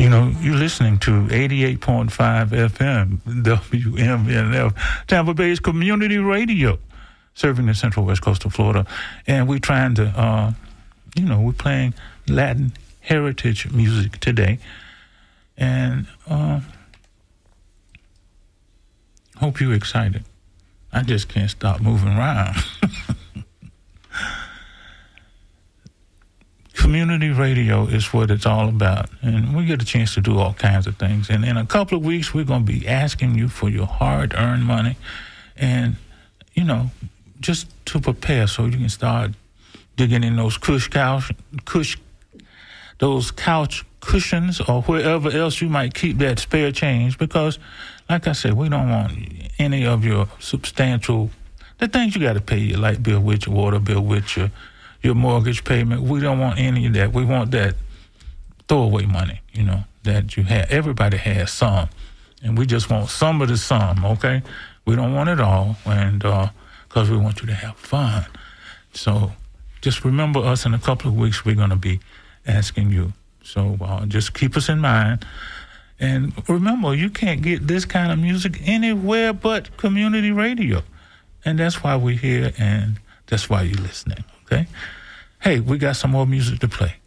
You know, you're listening to 88.5 FM, WMNF, Tampa Bay's community radio, serving the Central West Coast of Florida. And we're trying to, we're playing Latin heritage music today. And hope you're excited. I just can't stop moving around. Community radio is what it's all about, and we get a chance to do all kinds of things. And in a couple of weeks, we're going to be asking you for your hard-earned money, and, just to prepare so you can start digging in those those couch cushions or wherever else you might keep that spare change, because, like I said, we don't want any of your the things you got to pay, your light bill with, your water bill with, your mortgage payment. We don't want any of that. We want that throwaway money, that you have. Everybody has some, and we just want some of the some, okay? We don't want it all, and because we want you to have fun. So just remember us in a couple of weeks. We're going to be asking you. So just keep us in mind. And remember, you can't get this kind of music anywhere but community radio. And that's why we're here, and that's why you're listening, okay? Hey, we got some more music to play.